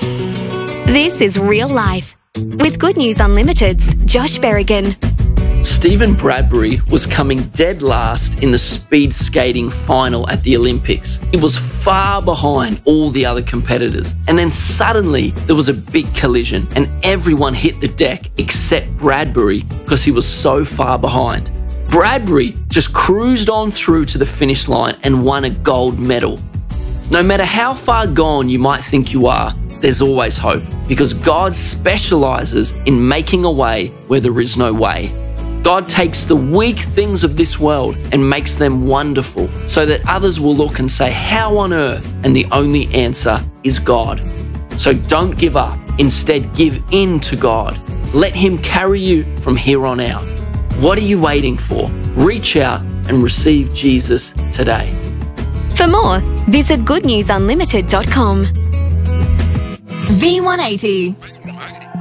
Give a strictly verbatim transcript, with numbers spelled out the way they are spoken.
This is Real Life with Good News Unlimited's Josh Berrigan. Stephen Bradbury was coming dead last in the speed skating final at the Olympics. He was far behind all the other competitors. And then suddenly there was a big collision and everyone hit the deck except Bradbury because he was so far behind. Bradbury just cruised on through to the finish line and won a gold medal. No matter how far gone you might think you are, there's always hope because God specializes in making a way where there is no way. God takes the weak things of this world and makes them wonderful so that others will look and say, how on earth? And the only answer is God. So don't give up. Instead, give in to God. Let Him carry you from here on out. What are you waiting for? Reach out and receive Jesus today. For more, visit good news unlimited dot com. V one eighty.